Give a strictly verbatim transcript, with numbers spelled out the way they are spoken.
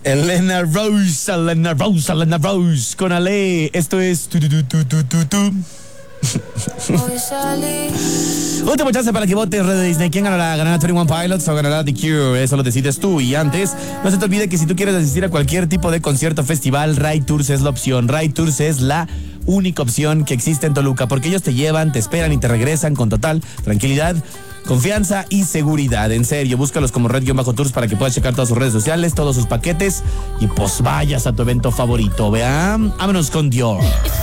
Elena Rose, Elena Rose, Elena Rose, con Ale. Esto es tu, tu, tu, tu, tu, tu, tu. Último chance para que votes, Red de Disney. ¿Quién ganará? ¿Ganará twenty one Pilots o ganará The Cure? Eso lo decides tú. Y antes, no se te olvide que si tú quieres asistir a cualquier tipo de concierto o festival, Ride Tours es la opción. Ride Tours es la única opción que existe en Toluca, porque ellos te llevan, te esperan y te regresan con total tranquilidad, confianza y seguridad. En serio, búscalos como Red-Tours para que puedas checar todas sus redes sociales, todos sus paquetes y pues vayas a tu evento favorito. Vean, vámonos con Dior.